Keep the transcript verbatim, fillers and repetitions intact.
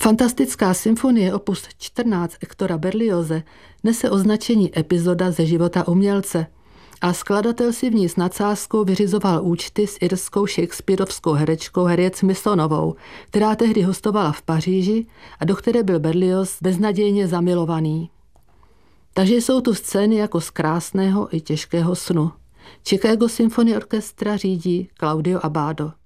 Fantastická symfonie opus čtrnáct Hectora Berlioze nese označení epizoda ze života umělce a skladatel si v ní s nadsázkou vyřizoval účty s irskou shakespearovskou herečkou Harriet Smithsonovou, která tehdy hostovala v Paříži a do které byl Berlioz beznadějně zamilovaný. Takže jsou tu scény jako z krásného i těžkého snu. Chicago Symphony Orchestra řídí Claudio Abbado.